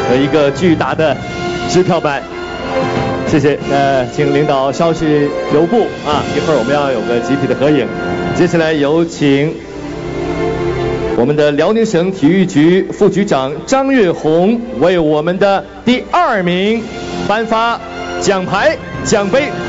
有一个巨大的支票板。谢谢，请领导稍事留步啊，一会儿我们要有个集体的合影。接下来有请我们的辽宁省体育局副局长张月红为我们的第2名颁发奖牌、奖杯。